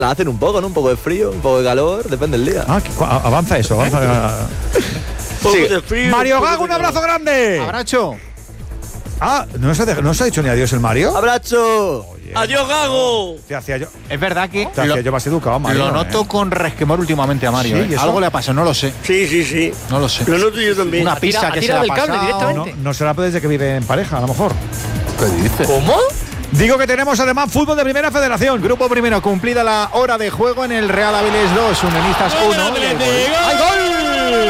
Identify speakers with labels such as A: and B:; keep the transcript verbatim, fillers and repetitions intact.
A: la hacen un poco, ¿no? Un poco de frío, un poco de calor, depende del día.
B: Ah, avanza eso, avanza.
A: Poco sí. de frío.
B: Mario Gago, un abrazo grande.
C: Abrazo.
B: Ah, ¿no se, ha, ¿no se ha dicho ni adiós el Mario?
A: ¡Abrazo!
D: Oye, ¡adiós, Gago!
B: Te hacía yo.
C: Es verdad que
B: te hacía
C: lo,
B: yo más educado, Mario.
C: Lo noto
B: eh.
C: con resquemor últimamente a Mario.
B: ¿Sí?
C: ¿eh? Algo le ha pasado, no lo sé.
A: Sí, sí, sí.
C: No lo sé.
A: Lo noto yo también.
C: Una pista
D: tira,
C: que
D: tira
C: se
D: del
C: le ha
D: cable
C: pasado.
D: directamente.
B: No, no será desde que vive en pareja, a lo mejor.
C: ¿Qué dices?
D: ¿Cómo?
B: Digo que tenemos además fútbol de primera federación.
C: Grupo primero, cumplida la hora de juego en el Real Avilés dos, Unionistas uno.
D: ¡Gol!
C: ¡Hay gol!